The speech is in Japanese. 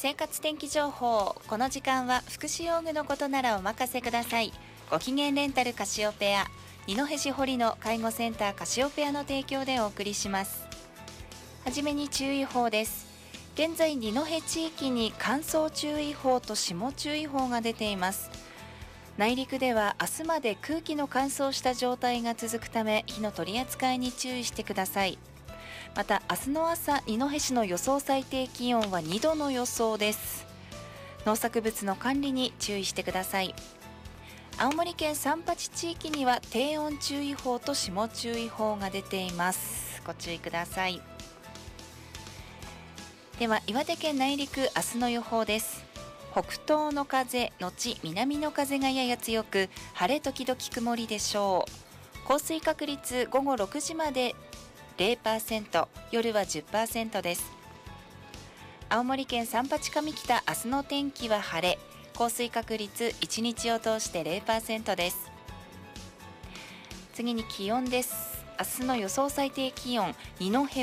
生活天気情報。この時間は福祉用具のことならお任せください。ご機嫌レンタルカシオペア、二戸市堀の介護センターカシオペアの提供でお送りします。はじめに注意報です。現在二戸地域に乾燥注意報と霜注意報が出ています。内陸では明日まで空気の乾燥した状態が続くため、火の取り扱いに注意してください。また明日の朝、二戸市の予想最低気温は2度の予想です。農作物の管理に注意してください。青森県三八地域には低温注意報と霜注意報が出ています。ご注意ください。では岩手県内陸、明日の予報です。北東の風のち南の風がやや強く、晴れ時々曇りでしょう。降水確率午後6時まで 0%、 夜は 10% です。青森県三八上北、明日の天気は晴れ、降水確率1日を通して 0% です。次に気温です。明日の予想最低気温、二戸